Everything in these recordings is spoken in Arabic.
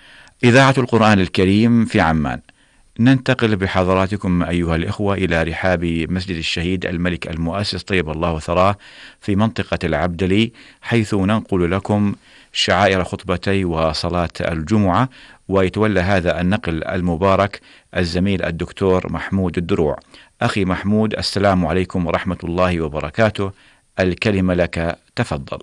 إذاعة القرآن الكريم في عمان. ننتقل بحضراتكم أيها الإخوة إلى رحاب مسجد الشهيد الملك المؤسس طيب الله ثراه في منطقة العبدلي، حيث ننقل لكم شعائر خطبتي وصلاة الجمعة. ويتولى هذا النقل المبارك الزميل الدكتور محمود الدروع. أخي محمود، السلام عليكم ورحمة الله وبركاته، الكلمة لك، تفضل.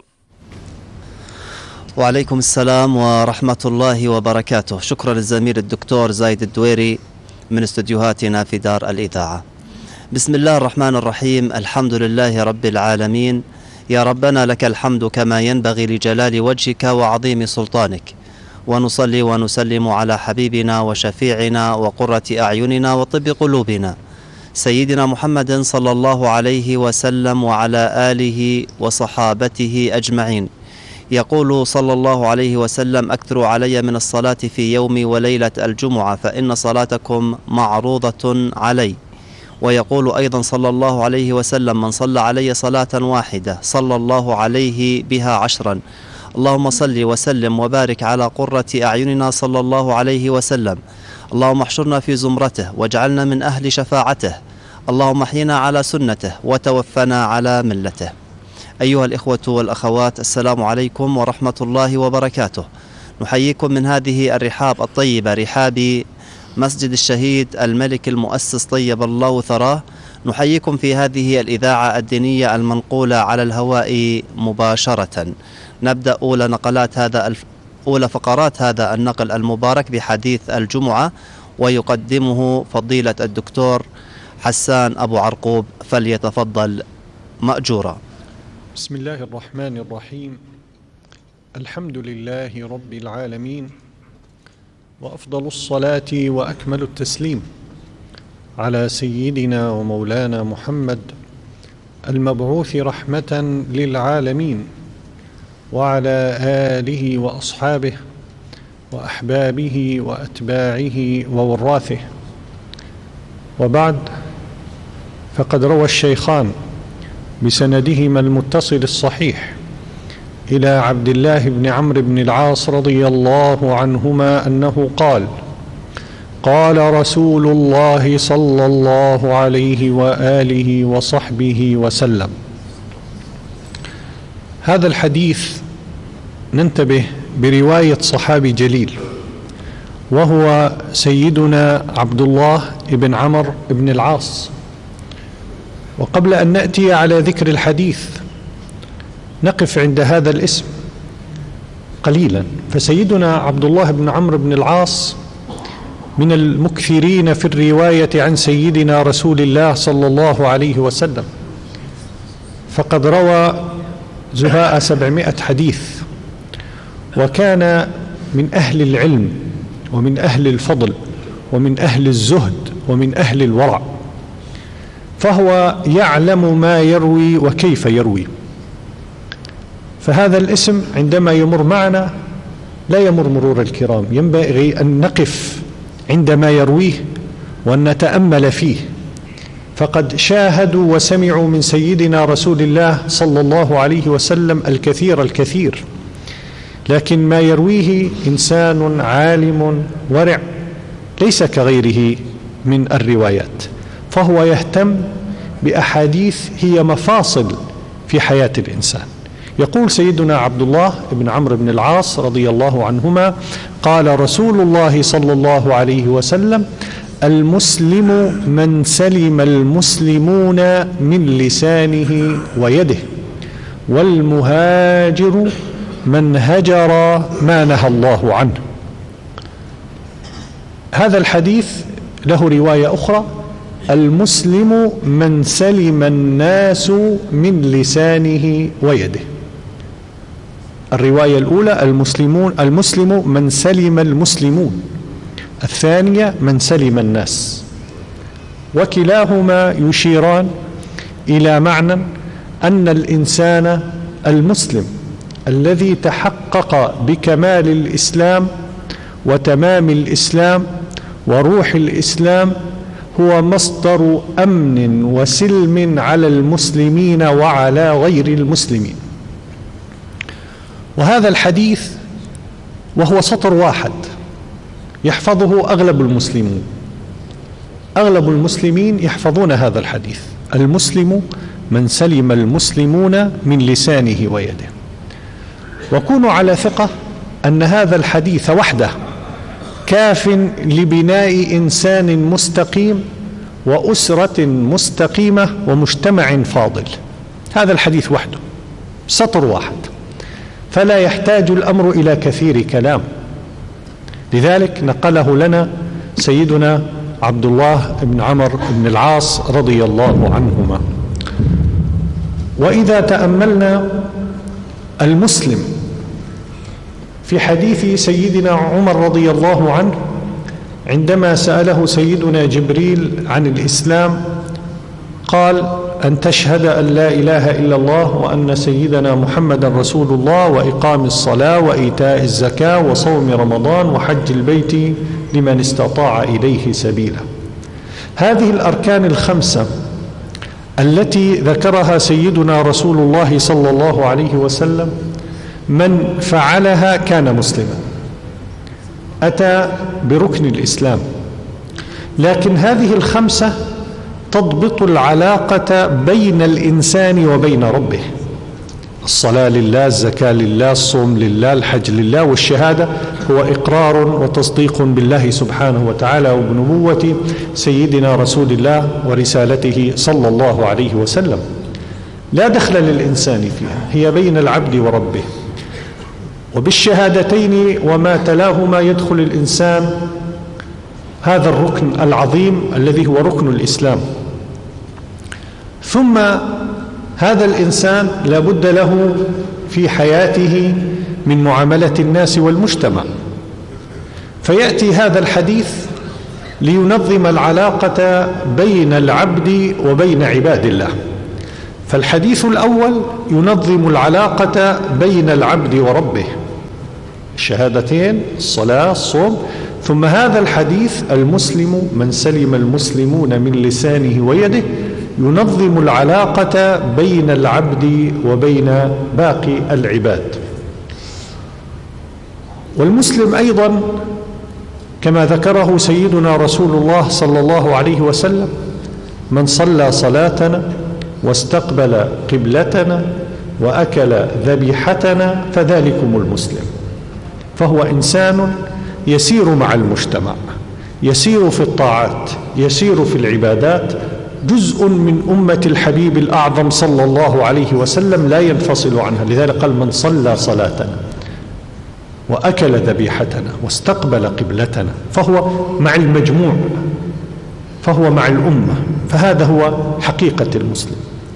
وعليكم السلام ورحمة الله وبركاته. شكرا للزميل الدكتور زايد الدويري من استديوهاتنا في دار الإذاعة. بسم الله الرحمن الرحيم. الحمد لله رب العالمين. يا ربنا لك الحمد كما ينبغي لجلال وجهك وعظيم سلطانك، ونصلي ونسلم على حبيبنا وشفيعنا وقرة أعيننا وطب قلوبنا سيدنا محمد صلى الله عليه وسلم وعلى آله وصحابته أجمعين. يقول صلى الله عليه وسلم: أكثروا علي من الصلاة في يوم وليلة الجمعة فإن صلاتكم معروضة علي. ويقول أيضا صلى الله عليه وسلم: من صلى علي صلاة واحدة صلى الله عليه بها 10. اللهم صل وسلم وبارك على قرة أعيننا صلى الله عليه وسلم. اللهم احشرنا في زمرته واجعلنا من أهل شفاعته. اللهم احينا على سنته وتوفنا على ملته. أيها الإخوة والأخوات، السلام عليكم ورحمة الله وبركاته. نحييكم من هذه الرحاب الطيبة، رحاب مسجد الشهيد الملك المؤسس طيب الله ثراه. نحييكم في هذه الإذاعة الدينية المنقولة على الهواء مباشرة. نبدأ أولى فقرات هذا النقل المبارك بحديث الجمعة، ويقدمه فضيلة الدكتور حسان أبو عرقوب، فليتفضل مأجورا. بسم الله الرحمن الرحيم. الحمد لله رب العالمين، وأفضل الصلاة وأكمل التسليم على سيدنا ومولانا محمد المبعوث رحمة للعالمين، وعلى آله وأصحابه وأحبابه وأتباعه ووراثه. وبعد، فقد روى الشيخان بسندهما المتصل الصحيح إلى عبد الله بن عمرو بن العاص رضي الله عنهما أنه قال: قال رسول الله صلى الله عليه وآله وصحبه وسلم. هذا الحديث ننتبه برواية صحابي جليل، وهو سيدنا عبد الله بن عمرو بن العاص. وقبل أن نأتي على ذكر الحديث نقف عند هذا الاسم قليلا. فسيدنا عبد الله بن عمرو بن العاص من المكثرين في الرواية عن سيدنا رسول الله صلى الله عليه وسلم، فقد روى زهاء 700 حديث، وكان من أهل العلم ومن أهل الفضل ومن أهل الزهد ومن أهل الورع، فهو يعلم ما يروي وكيف يروي. فهذا الاسم عندما يمر معنا لا يمر مرور الكرام، ينبغي أن نقف عندما يرويه وأن نتأمل فيه. فقد شاهدوا وسمعوا من سيدنا رسول الله صلى الله عليه وسلم الكثير، لكن ما يرويه إنسان عالم ورع ليس كغيره من الروايات، فهو يهتم بأحاديث هي مفاصل في حياة الإنسان. يقول سيدنا عبد الله بن عمرو بن العاص رضي الله عنهما: قال رسول الله صلى الله عليه وسلم: المسلم من سلم المسلمون من لسانه ويده، والمهاجر من هجر ما نهى الله عنه. هذا الحديث له رواية أخرى: المسلم من سلم الناس من لسانه ويده. الرواية الأولى المسلم من سلم المسلمون، الثانية من سلم الناس، وكلاهما يشيران إلى معنى أن الإنسان المسلم الذي تحقق بكمال الإسلام وتمام الإسلام وروح الإسلام هو مصدر أمن وسلم على المسلمين وعلى غير المسلمين. وهذا الحديث وهو سطر واحد يحفظه أغلب المسلمين. أغلب المسلمين يحفظون هذا الحديث: المسلم من سلم المسلمون من لسانه ويده. وكونوا على ثقة أن هذا الحديث وحده كاف لبناء إنسان مستقيم وأسرة مستقيمة ومجتمع فاضل. هذا الحديث وحده سطر واحد، فلا يحتاج الأمر إلى كثير كلام. لذلك نقله لنا سيدنا عبد الله بن عمرو بن العاص رضي الله عنهما. وإذا تأملنا المسلم في حديث سيدنا عمر رضي الله عنه عندما سأله سيدنا جبريل عن الإسلام، قال: أن تشهد أن لا إله إلا الله وأن سيدنا محمد رسول الله وإقام الصلاة وإيتاء الزكاة وصوم رمضان وحج البيت لمن استطاع إليه سبيلا. هذه الأركان الخمسة التي ذكرها سيدنا رسول الله صلى الله عليه وسلم من فعلها كان مسلما، أتى بركن الإسلام. لكن هذه الخمسة تضبط العلاقة بين الإنسان وبين ربه: الصلاة لله، الزكاة لله، الصوم لله، الحج لله، والشهادة هو إقرار وتصديق بالله سبحانه وتعالى وبنبوة سيدنا رسول الله ورسالته صلى الله عليه وسلم. لا دخل للإنسان فيها، هي بين العبد وربه. وبالشهادتين وما تلاهما يدخل الإنسان هذا الركن العظيم الذي هو ركن الإسلام. ثم هذا الإنسان لا بد له في حياته من معاملة الناس والمجتمع، فيأتي هذا الحديث لينظم العلاقة بين العبد وبين عباد الله. فالحديث الأول ينظم العلاقة بين العبد وربه، الشهادتين، الصلاة، الصوم. ثم هذا الحديث: المسلم من سلم المسلمون من لسانه ويده، ينظم العلاقة بين العبد وبين باقي العباد. والمسلم أيضا كما ذكره سيدنا رسول الله صلى الله عليه وسلم: من صلى صلاتنا واستقبل قبلتنا وأكل ذبيحتنا فذلكم المسلم. فهو إنسان يسير مع المجتمع، يسير في الطاعات، يسير في العبادات، جزء من أمة الحبيب الأعظم صلى الله عليه وسلم لا ينفصل عنها. لذلك قال: من صلى صلاتنا وأكل ذبيحتنا واستقبل قبلتنا، فهو مع المجموع، فهو مع الأمة. فهذا هو حقيقة المسلم.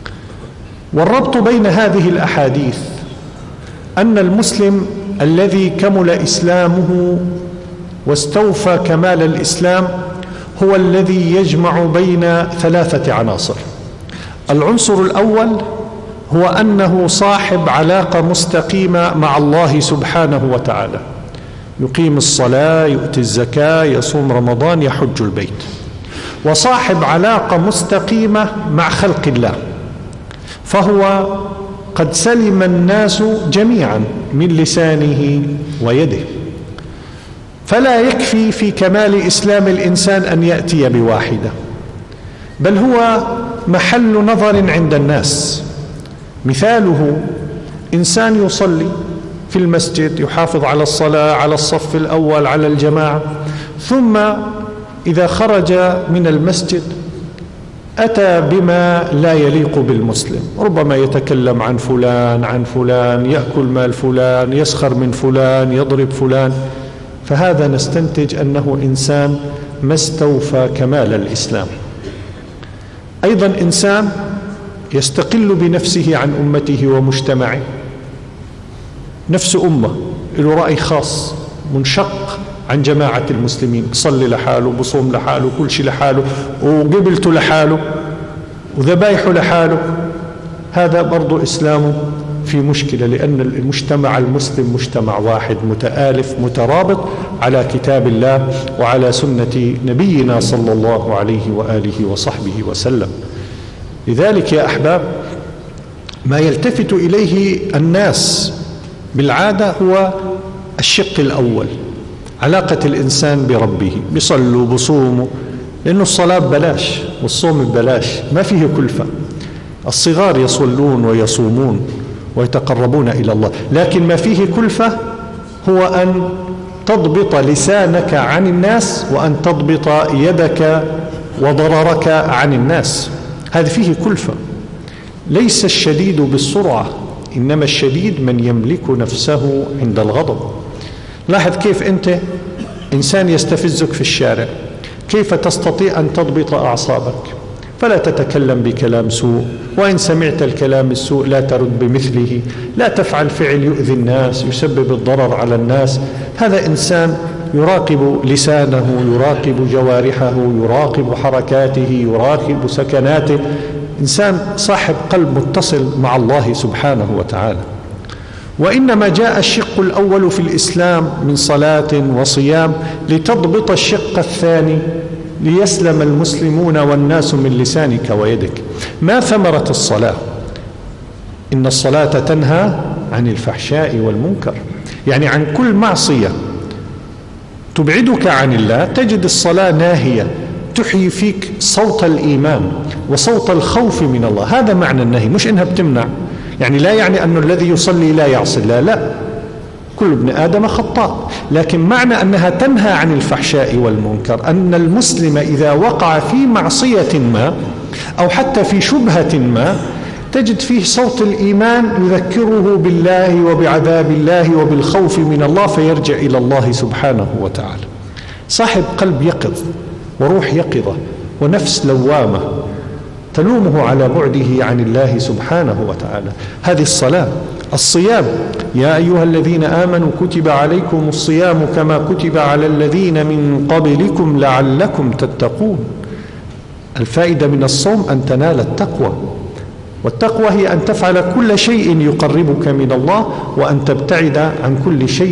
والربط بين هذه الأحاديث أن المسلم الذي كمل إسلامه واستوفى كمال الإسلام هو الذي يجمع بين ثلاثة عناصر. العنصر الأول هو أنه صاحب علاقة مستقيمة مع الله سبحانه وتعالى، يقيم الصلاة، يؤتي الزكاة، يصوم رمضان، يحج البيت. وصاحب علاقة مستقيمة مع خلق الله، فهو قد سلم الناس جميعا من لسانه ويده. فلا يكفي في كمال إسلام الإنسان أن يأتي بواحدة، بل هو محل نظر عند الناس. مثاله: إنسان يصلي في المسجد، يحافظ على الصلاة، على الصف الأول، على الجماعة، ثم إذا خرج من المسجد أتى بما لا يليق بالمسلم، ربما يتكلم عن فلان، يأكل مال فلان، يسخر من فلان، يضرب فلان. فهذا نستنتج أنه إنسان ما استوفى كمال الإسلام. أيضا إنسان يستقل بنفسه عن أمته ومجتمعه، نفس أمة، له رأي خاص منشق عن جماعة المسلمين، بصلي لحاله، بصوم لحاله، كل شيء لحاله، وقبلته لحاله، وذبايحه لحاله. هذا برضو إسلامه في مشكلة، لأن المجتمع المسلم مجتمع واحد متآلف مترابط على كتاب الله وعلى سنة نبينا صلى الله عليه وآله وصحبه وسلم. لذلك يا أحباب، ما يلتفت إليه الناس بالعادة هو الشق الأول، علاقة الإنسان بربه، بيصلوا بصوموا، لأنه الصلاة ببلاش والصوم ببلاش، ما فيه كلفة. الصغار يصلون ويصومون ويتقربون إلى الله، لكن ما فيه كلفة هو أن تضبط لسانك عن الناس، وأن تضبط يدك وضررك عن الناس، هذا فيه كلفة. ليس الشديد بالسرعة، إنما الشديد من يملك نفسه عند الغضب. لاحظ كيف أنت إنسان يستفزك في الشارع، كيف تستطيع أن تضبط أعصابك فلا تتكلم بكلام سوء، وإن سمعت الكلام السوء لا ترد بمثله، لا تفعل فعل يؤذي الناس يسبب الضرر على الناس. هذا إنسان يراقب لسانه، يراقب جوارحه، يراقب حركاته، يراقب سكناته، إنسان صاحب قلب متصل مع الله سبحانه وتعالى. وإنما جاء الشق الأول في الإسلام من صلاة وصيام لتضبط الشق الثاني، ليسلم المسلمون والناس من لسانك ويدك. ما ثمرة الصلاة؟ إن الصلاة تنهى عن الفحشاء والمنكر، يعني عن كل معصية تبعدك عن الله. تجد الصلاة ناهية، تحيي فيك صوت الإيمان وصوت الخوف من الله. هذا معنى النهي، مش إنها بتمنع، يعني لا يعني أن الذي يصلي لا يعصي الله، لا، كل ابن آدم خطاء، لكن معنى أنها تنهى عن الفحشاء والمنكر أن المسلم إذا وقع في معصية ما أو حتى في شبهة ما تجد فيه صوت الإيمان يذكره بالله وبعذاب الله وبالخوف من الله، فيرجع إلى الله سبحانه وتعالى. صاحب قلب يقظ وروح يقظة ونفس لوامة تلومه على بعده عن الله سبحانه وتعالى. هذه الصلاة. الصيام، يا أيها الذين آمنوا كتب عليكم الصيام كما كتب على الذين من قبلكم لعلكم تتقون. الفائدة من الصوم أن تنال التقوى، والتقوى هي أن تفعل كل شيء يقربك من الله، وأن تبتعد عن كل شيء